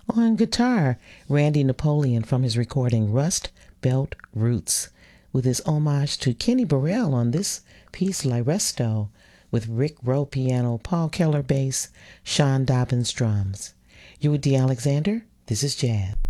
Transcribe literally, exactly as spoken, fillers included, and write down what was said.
On guitar, Randy Napoleon from his recording Rust Belt Roots, with his homage to Kenny Burrell on this piece La Resto, with Rick Rowe piano, Paul Keller bass, Sean Dobbins drums. You with D. Alexander? This is Jazz.